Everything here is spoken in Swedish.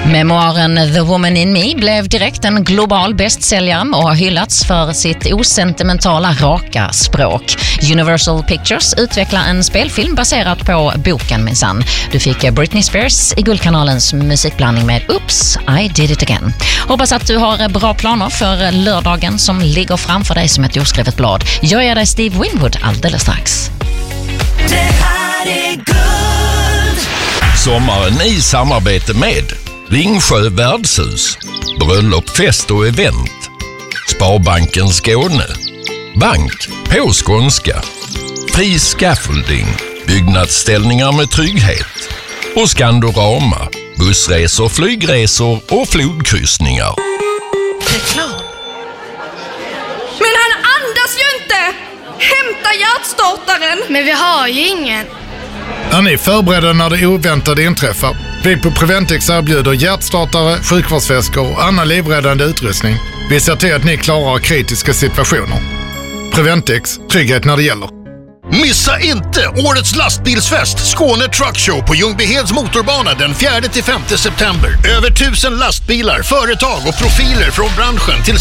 Memoaren The Woman in Me blev direkt en global bästsäljare och har hyllats för sitt osentimentala raka språk. Universal Pictures utvecklar en spelfilm baserad på boken minsann. Du fick Britney Spears i Guldkanalens musikblandning med Oops, I Did It Again. Hoppas att du har bra planer för lördagen som ligger framför dig som ett oskrivet blad. Jag ger dig Steve Winwood alldeles strax. Det här är guld. Sommaren i samarbete med Ringsjö värdshus, bröllop, fest och event, Sparbanken Skåne, bank på skånska, fri scaffolding, byggnadsställningar med trygghet och Skandorama, bussresor, flygresor och flodkryssningar. Reklam. Men han andas ju inte! Hämta hjärtstartaren! Men vi har ju ingen. Är ni förberedda när det oväntade inträffar? Vi på Preventix erbjuder hjärtstartare, sjukvårdsväskor och annan livräddande utrustning. Vi ser till att ni klarar kritiska situationer. Preventix, trygghet när det gäller. Missa inte årets lastbilsfest Skåne Truck Show på Ljungbyheds motorbana den 4-5 september. Över 1000 lastbilar, företag och profiler från branschen till